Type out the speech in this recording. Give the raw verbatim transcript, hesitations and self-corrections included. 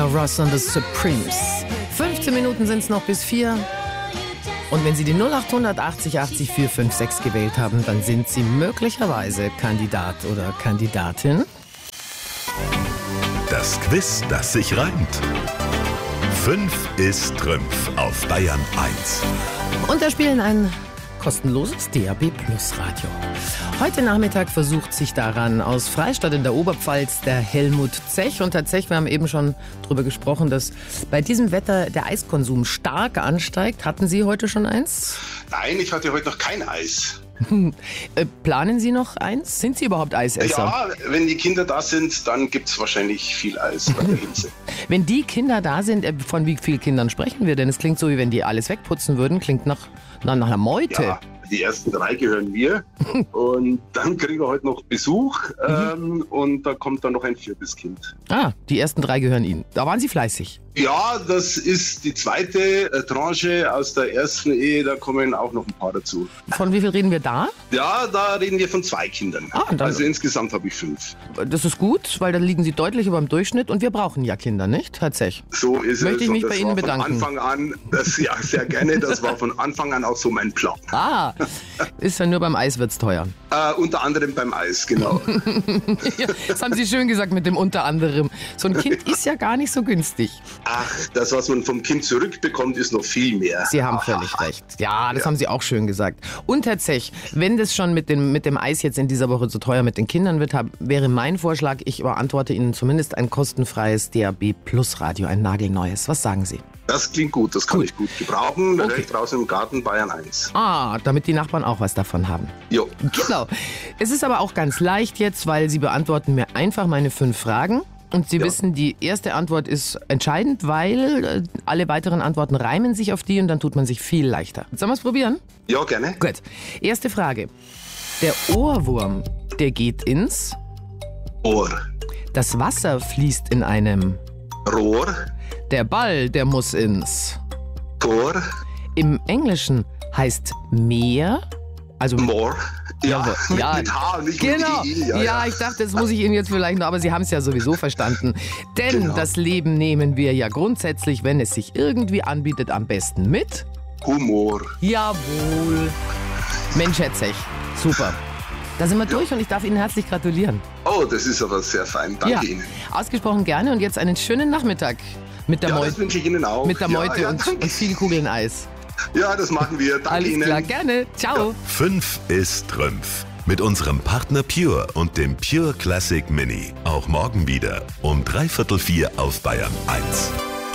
Ross und the Supremes. fünfzehn Minuten sind es noch bis vier. Und wenn Sie die null acht achtzig achtzig vier fünf sechs gewählt haben, dann sind Sie möglicherweise Kandidat oder Kandidatin. Das Quiz, das sich reimt. Fünf ist Trümpf auf Bayern eins. Und da spielen ein kostenloses D A B Plus Radio. Heute Nachmittag versucht sich daran aus Freistadt in der Oberpfalz der Helmut Zech. Und tatsächlich, wir haben eben schon darüber gesprochen, dass bei diesem Wetter der Eiskonsum stark ansteigt. Hatten Sie heute schon eins? Nein, ich hatte heute noch kein Eis. äh, planen Sie noch eins? Sind Sie überhaupt Eisesser? Ja, wenn die Kinder da sind, dann gibt es wahrscheinlich viel Eis bei der Hitze. Wenn die Kinder da sind, von wie vielen Kindern sprechen wir denn? Es klingt so, wie wenn die alles wegputzen würden. Klingt nach, nach, nach einer Meute. Ja, die ersten drei gehören wir. Und dann kriegen wir heute noch Besuch. Ähm, und da kommt dann noch ein viertes Kind. Ah, die ersten drei gehören Ihnen. Da waren Sie fleißig. Ja, das ist die zweite äh, Tranche aus der ersten Ehe. Da kommen auch noch ein paar dazu. Von wie viel reden wir da? Ja, da reden wir von zwei Kindern. Ah, dann, also insgesamt habe ich fünf. Das ist gut, weil da liegen Sie deutlich über dem Durchschnitt. Und wir brauchen ja Kinder, nicht? Tatsächlich. So ist Möchte es. ich mich und das bei Ihnen war bedanken. Von Anfang an, das, ja, sehr gerne. Das war von Anfang an auch so mein Plan. Ah, ist ja nur beim Eis wird's teuer. Äh, unter anderem beim Eis, genau. Ja, das haben Sie schön gesagt mit dem unter anderem. So ein Kind ist ja gar nicht so günstig. Ach, das, was man vom Kind zurückbekommt, ist noch viel mehr. Sie haben völlig recht. Ja, das ja. haben Sie auch schön gesagt. Und tatsächlich, wenn das schon mit dem, mit dem Eis jetzt in dieser Woche so teuer mit den Kindern wird, hab, wäre mein Vorschlag, ich beantworte Ihnen zumindest ein kostenfreies D A B Plus Radio, ein nagelneues. Was sagen Sie? Das klingt gut, das kann gut. ich gut gebrauchen. Okay. Direkt draußen im Garten Bayern eins. Ah, damit die Nachbarn auch was davon haben. Jo. Genau. Es ist aber auch ganz leicht jetzt, weil Sie beantworten mir einfach meine fünf Fragen. Und Sie ja. wissen, die erste Antwort ist entscheidend, weil alle weiteren Antworten reimen sich auf die und dann tut man sich viel leichter. Sollen wir es probieren? Ja, gerne. Gut. Erste Frage. Der Ohrwurm, der geht ins Ohr. Das Wasser fließt in einem Rohr. Der Ball, der muss ins Tor. Im Englischen heißt Meer, also More. Ja, ja, ja, mit H, nicht genau. mit I. Ja, Ja, ja, ich dachte, das muss ich Ihnen jetzt vielleicht noch, aber Sie haben es ja sowieso verstanden. Denn Genau. das Leben nehmen wir ja grundsätzlich, wenn es sich irgendwie anbietet, am besten mit Humor. Jawohl. Mensch, Herr Zech, super. Da sind wir ja. durch und ich darf Ihnen herzlich gratulieren. Oh, das ist aber sehr fein. Danke ja, Ihnen. Ausgesprochen gerne und jetzt einen schönen Nachmittag mit der ja, Meute. Das wünsche ich Ihnen auch. Mit der Meute ja, ja, und, und viel Kugeln Eis. Ja, das machen wir. Danke Alles Ihnen. klar, gerne. Ciao. Ja. Fünf ist Trümpf. Mit unserem Partner Pure und dem Pure Classic Mini. Auch morgen wieder um dreiviertel vier auf Bayern eins.